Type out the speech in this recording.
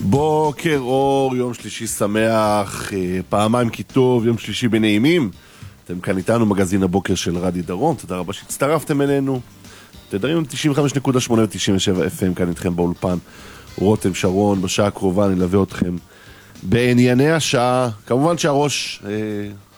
בוקר אור, יום שלישי שמח, פעמיים כי טוב, יום שלישי בנעימים. אתם כאן איתנו, מגזין הבוקר של רדי דרום, תודה רבה שהצטרפתם אלינו. תדרים 95.8 ו-97 FM, כאן איתכם באולפן רותם שרון. בשעה הקרובה נלווה אתכם בענייני השעה. כמובן שהראש